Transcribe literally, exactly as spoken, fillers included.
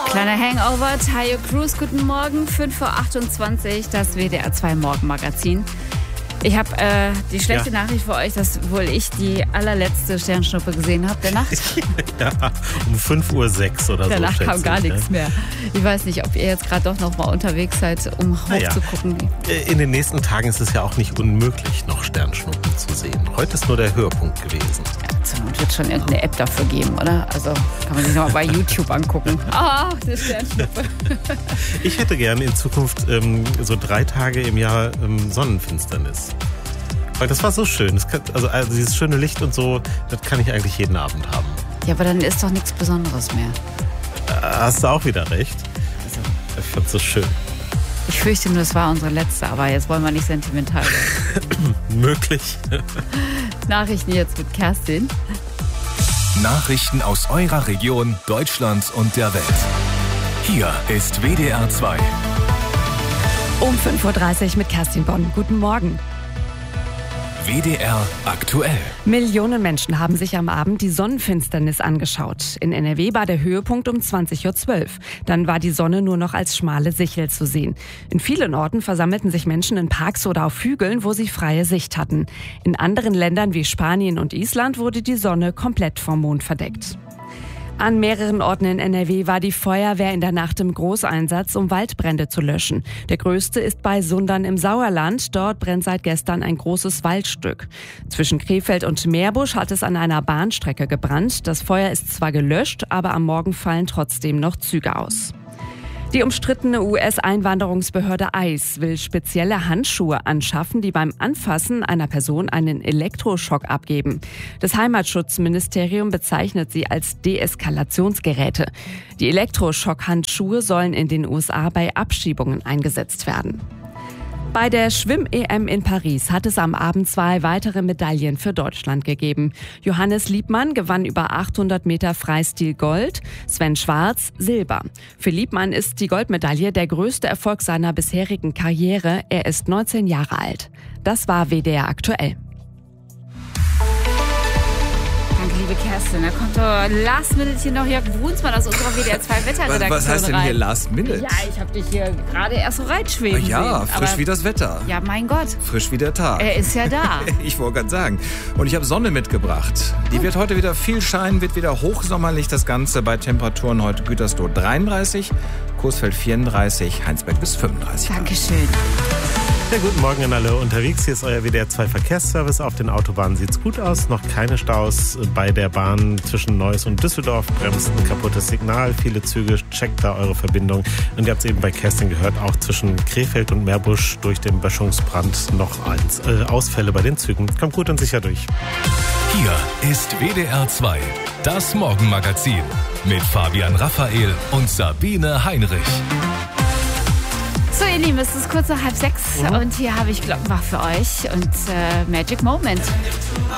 Kleiner Hangover, Tayo Cruz, guten Morgen, fünf vor achtundzwanzig, das W D R zwei Morgenmagazin. Ich habe äh, die schlechte ja. Nachricht für euch, dass wohl ich die allerletzte Sternschnuppe gesehen habe der Nacht. Ja, um fünf Uhr sechs oder Danach so. Danach kam gar ich, nichts ne? mehr. Ich weiß nicht, ob ihr jetzt gerade doch noch mal unterwegs seid, um hochzugucken. Ja. In den nächsten Tagen ist es ja auch nicht unmöglich, noch Sternschnuppen zu sehen. Heute ist nur der Höhepunkt gewesen. Ja, zur Not wird schon irgendeine App dafür geben, oder? Also kann man sich noch mal bei YouTube angucken. Ah, oh, eine Sternschnuppe. Ich hätte gerne in Zukunft ähm, so drei Tage im Jahr ähm, Sonnenfinsternis. Weil das war so schön. Das kann, also, also dieses schöne Licht und so, das kann ich eigentlich jeden Abend haben. Ja, aber dann ist doch nichts Besonderes mehr. Hast du auch wieder recht. Also, ich fand's so schön. Ich fürchte nur, es war unsere letzte, aber jetzt wollen wir nicht sentimental werden. Möglich. Nachrichten jetzt mit Kerstin. Nachrichten aus eurer Region, Deutschland und der Welt. Hier ist W D R zwei. Um fünf Uhr dreißig mit Kerstin Bonn. Guten Morgen. W D R aktuell. Millionen Menschen haben sich am Abend die Sonnenfinsternis angeschaut. In N R W war der Höhepunkt um zwanzig Uhr zwölf. Dann war die Sonne nur noch als schmale Sichel zu sehen. In vielen Orten versammelten sich Menschen in Parks oder auf Hügeln, wo sie freie Sicht hatten. In anderen Ländern wie Spanien und Island wurde die Sonne komplett vom Mond verdeckt. An mehreren Orten in N R W war die Feuerwehr in der Nacht im Großeinsatz, um Waldbrände zu löschen. Der größte ist bei Sundern im Sauerland. Dort brennt seit gestern ein großes Waldstück. Zwischen Krefeld und Meerbusch hat es an einer Bahnstrecke gebrannt. Das Feuer ist zwar gelöscht, aber am Morgen fallen trotzdem noch Züge aus. Die umstrittene U S-Einwanderungsbehörde ICE will spezielle Handschuhe anschaffen, die beim Anfassen einer Person einen Elektroschock abgeben. Das Heimatschutzministerium bezeichnet sie als Deeskalationsgeräte. Die Elektroschock-Handschuhe sollen in den U S A bei Abschiebungen eingesetzt werden. Bei der Schwimm-E M in Paris hat es am Abend zwei weitere Medaillen für Deutschland gegeben. Johannes Liebmann gewann über achthundert Meter Freistil Gold, Sven Schwarz Silber. Für Liebmann ist die Goldmedaille der größte Erfolg seiner bisherigen Karriere. Er ist neunzehn Jahre alt. Das war W D R aktuell. Danke, liebe Kerstin. Da kommt doch Last Minute hier noch Jörg Brunsmann aus unserer W D R zwei Wetterredaktion. Was heißt denn rein. hier Last Minute? Ja, ich habe dich hier gerade erst so reinschweben Ja, sehen. frisch Aber, wie das Wetter. Ja, mein Gott. Frisch wie der Tag. Er ist ja da. Ich wollte gerade sagen. Und ich habe Sonne mitgebracht. Die wird heute wieder viel scheinen, wird wieder hochsommerlich. Das Ganze bei Temperaturen heute Gütersloh dreiunddreißig, Coesfeld vierunddreißig, Heinsberg bis fünfunddreißig. Dankeschön. Ja, guten Morgen an alle unterwegs. Hier ist euer W D R zwei Verkehrsservice. Auf den Autobahnen sieht's gut aus. Noch keine Staus bei der Bahn zwischen Neuss und Düsseldorf. Bremst ein kaputtes Signal. Viele Züge. Checkt da eure Verbindung. Und ihr habt es eben bei Kerstin gehört, auch zwischen Krefeld und Meerbusch durch den Böschungsbrand noch eins, äh, Ausfälle bei den Zügen. Kommt gut und sicher durch. Hier ist W D R zwei, das Morgenmagazin mit Fabian Raphael und Sabine Heinrich. So, ihr Lieben, es ist kurz nach halb sechs Mhm. und hier habe ich Glockenbach für euch und äh, Magic Moment.